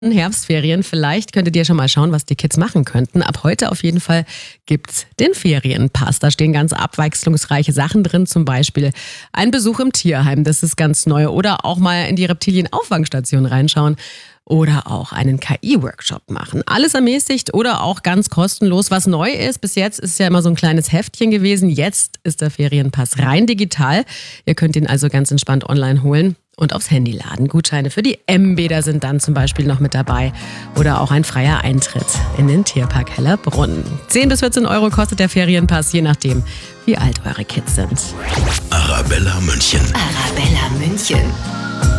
Herbstferien. Vielleicht könntet ihr schon mal schauen, was die Kids machen könnten. Ab heute auf jeden Fall gibt's den Ferienpass. Da stehen ganz abwechslungsreiche Sachen drin, zum Beispiel ein Besuch im Tierheim, das ist ganz neu. Oder auch mal in die Reptilienauffangstation reinschauen. Oder auch einen KI-Workshop machen. Alles ermäßigt oder auch ganz kostenlos. Was neu ist, bis jetzt ist ja immer so ein kleines Heftchen gewesen. Jetzt ist der Ferienpass rein digital. Ihr könnt ihn also ganz entspannt online holen und aufs Handy laden. Gutscheine für die M-Bäder sind dann zum Beispiel noch mit dabei. Oder auch ein freier Eintritt in den Tierpark Hellerbrunn. 10 bis 14 Euro kostet der Ferienpass, je nachdem, wie alt eure Kids sind. Arabella München. Arabella München.